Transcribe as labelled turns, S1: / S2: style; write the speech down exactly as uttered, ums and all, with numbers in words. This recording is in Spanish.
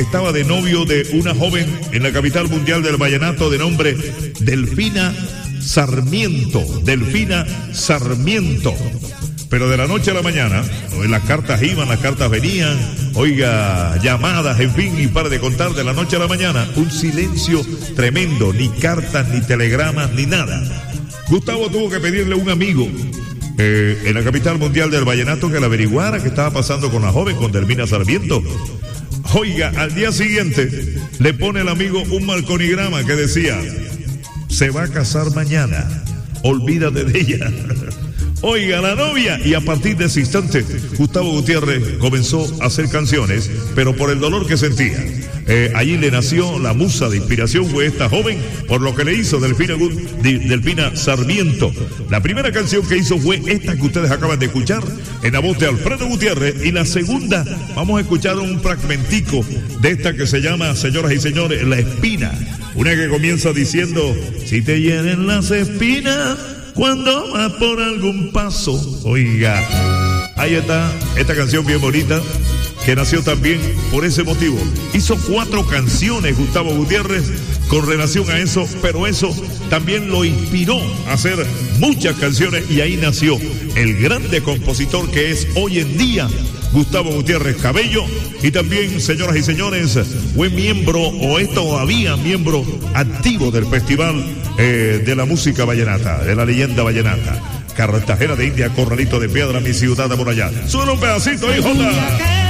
S1: Estaba de novio de una joven en la capital mundial del vallenato de nombre Delfina Sarmiento. Delfina Sarmiento. Pero de la noche a la mañana, las cartas iban, las cartas venían, oiga, llamadas, en fin, y para de contar, de la noche a la mañana, un silencio tremendo, ni cartas, ni telegramas, ni nada. Gustavo tuvo que pedirle a un amigo eh, en la capital mundial del vallenato que le averiguara qué estaba pasando con la joven, con Delfina Sarmiento. Oiga, al día siguiente le pone el amigo un malconigrama que decía: se va a casar mañana, olvídate de ella. Oiga, la novia. Y a partir de ese instante, Gustavo Gutiérrez comenzó a hacer canciones, pero por el dolor que sentía. Eh, allí le nació la musa de inspiración, fue esta joven, por lo que le hizo Delfina, Delfina Sarmiento. La primera canción que hizo fue esta que ustedes acaban de escuchar, en la voz de Alfredo Gutiérrez. Y la segunda, vamos a escuchar un fragmentico de esta que se llama, señoras y señores, La Espina. Una que comienza diciendo: si te hieren las espinas cuando vas por algún paso. Oiga, ahí está esta canción bien bonita, que nació también por ese motivo. Hizo cuatro canciones Gustavo Gutiérrez con relación a eso, pero eso también lo inspiró a hacer muchas canciones, y ahí nació el grande compositor que es hoy en día Gustavo Gutiérrez Cabello. Y también, señoras y señores, fue miembro, o es todavía miembro activo del Festival eh, de la Música Vallenata, de la Leyenda Vallenata. Cartagena de India, Corralito de Piedra, mi ciudad amurallada. Solo un pedacito, hijo.